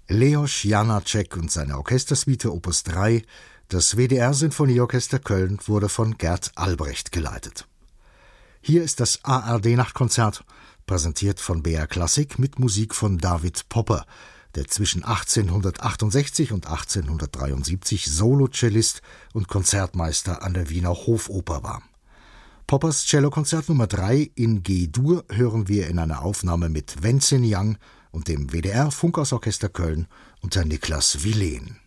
Leos Janáček und seine Orchestersuite Opus 3, das WDR-Sinfonieorchester Köln, wurde von Gert Albrecht geleitet. Hier ist das ARD-Nachtkonzert, präsentiert von BR Klassik mit Musik von David Popper, der zwischen 1868 und 1873 Solo-Cellist und Konzertmeister an der Wiener Hofoper war. Poppers Cellokonzert Nummer 3 in G-Dur hören wir in einer Aufnahme mit Wenzin Yang und dem WDR Funkhausorchester Köln unter Niklas Wilén.